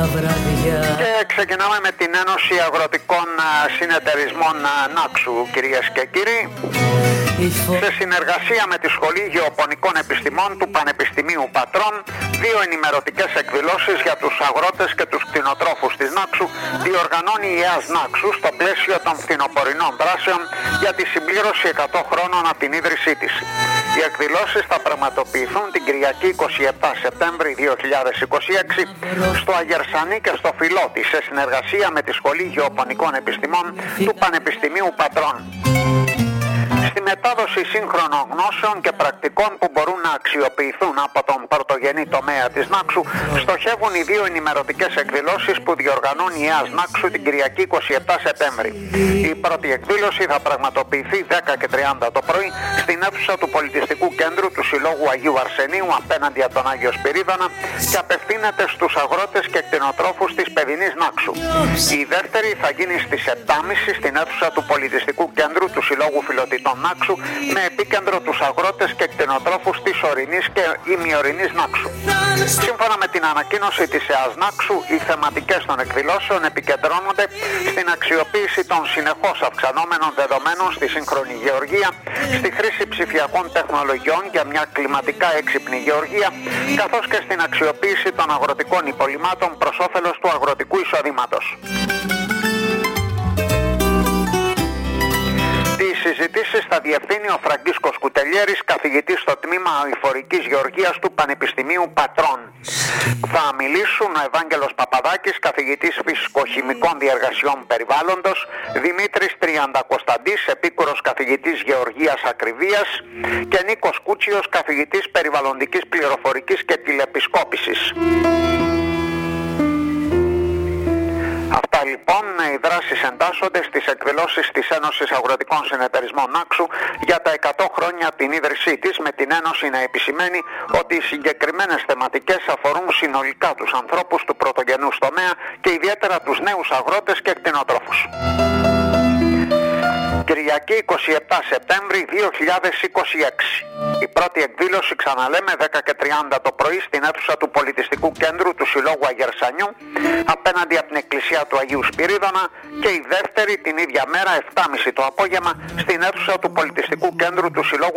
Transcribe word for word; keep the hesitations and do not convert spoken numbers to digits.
βραδιά. Και ξεκινάμε με την Ένωση Αγροτικών Συνεταιρισμών Νάξου, κυρίες και κύριοι. Σε συνεργασία με τη Σχολή Γεωπονικών Επιστημών του Πανεπιστημίου Πατρών, δύο ενημερωτικές εκδηλώσεις για τους αγρότες και τους κτηνοτρόφους της Νάξου διοργανώνει η ΕΑΣ Νάξου στο πλαίσιο των φθινοπορεινών δράσεων για τη συμπλήρωση εκατό χρόνων από την ίδρυσή της. Οι εκδηλώσεις θα πραγματοποιηθούν την Κυριακή εικοστή εβδόμη Σεπτέμβρη δύο χιλιάδες είκοσι έξι στο Αγερσανή και στο Φιλότη, σε συνεργασία με τη Σχολή Γεωπονικών Επιστημών του Πανεπιστημίου Πατρών. Στη μετάδοση σύγχρονων γνώσεων και πρακτικών που μπορούν να αξιοποιηθούν από τον πρωτογενή τομέα της Νάξου, στοχεύουν οι δύο ενημερωτικές εκδηλώσεις που διοργανώνει η ΕΑΣ Νάξου την Κυριακή εικοστή εβδόμη Σεπτέμβρη. Η πρώτη εκδήλωση θα πραγματοποιηθεί δέκα και τριάντα το πρωί στην αίθουσα του Πολιτιστικού Κέντρου του Συλλόγου Αγίου Αρσενίου απέναντι από τον Άγιο Σπυρίδωνα και απευθύνεται στους αγρότες και κτηνοτρόφους της παιδινής Νάξου. Η δεύτερη θα γίνει στις επτά και τριάντα στην αίθουσα του Πολιτιστικού Κέντρου του Συλλόγου Φιλοτιτών Νάξου, με επίκεντρο τους αγρότες και κτηνοτρόφους της ορεινής και ημιορεινής Νάξου. Σύμφωνα με την ανακοίνωση της ΕΑΣ Νάξου, οι θεματικές των εκδηλώσεων επικεντρώνονται στην αξιοποίηση των συνεχώς αυξανόμενων δεδομένων στη σύγχρονη γεωργία, στη χρήση ψηφιακών τεχνολογιών για μια κλιματικά έξυπνη γεωργία, καθώς και στην αξιοποίηση των αγροτικών υπολειμμάτων προς όφελος του αγροτικού εισοδήματος. Τις συζητήσεις θα διευθύνει ο Φραγκίσκος Κουτελιέρης, καθηγητής στο τμήμα Αειφορικής Γεωργίας του Πανεπιστημίου Πατρών. Θα μιλήσουν ο Ευάγγελος Παπαδάκης, καθηγητής φυσικοχημικών διεργασιών περιβάλλοντος, Δημήτρης Τριαντακοσταντής, επίκουρος καθηγητής Γεωργίας Ακριβίας και Νίκος Κούτσιος, καθηγητής περιβαλλοντικής πληροφορικής και τηλεπισκόπησης. Αυτά λοιπόν οι δράσεις εντάσσονται στις εκδηλώσεις της Ένωσης Αγροτικών Συνεταιρισμών Νάξου για τα εκατό χρόνια την ίδρυσή της, με την Ένωση να επισημαίνει ότι οι συγκεκριμένες θεματικές αφορούν συνολικά τους ανθρώπους του πρωτογενούς τομέα και ιδιαίτερα τους νέους αγρότες και κτηνοτρόφους. Κυριακή εικοστή εβδόμη Σεπτέμβρη δύο χιλιάδες είκοσι έξι. Η πρώτη εκδήλωση, ξαναλέμε, δέκα και τριάντα το πρωί στην αίθουσα του Πολιτιστικού Κέντρου του Συλλόγου Αγερσανιού απέναντι από την Εκκλησία του Αγίου Σπυρίδωνα, και η δεύτερη την ίδια μέρα επτά και τριάντα το απόγευμα στην αίθουσα του Πολιτιστικού Κέντρου του Συλλόγου